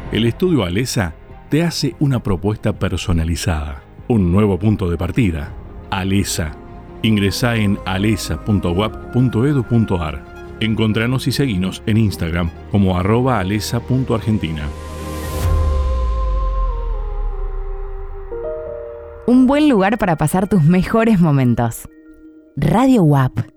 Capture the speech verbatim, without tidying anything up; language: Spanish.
El estudio ALESA te hace una propuesta personalizada, un nuevo punto de partida. ALESA. Ingresá en alesa punto u a p punto edu punto a r. Encontranos y seguinos en Instagram como arroba alesa punto argentina. Un buen lugar para pasar tus mejores momentos. Radio U A P.